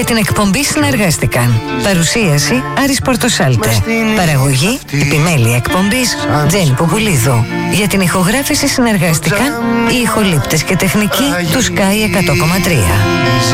Για την εκπομπή συνεργάστηκαν παρουσίαση Άρης Πορτοσάλτε, παραγωγή επιμέλεια εκπομπής Τζέννη Ποπουλίδου. Για την ηχογράφηση συνεργάστηκαν οι ηχολήπτες και τεχνικοί του Sky 100,3.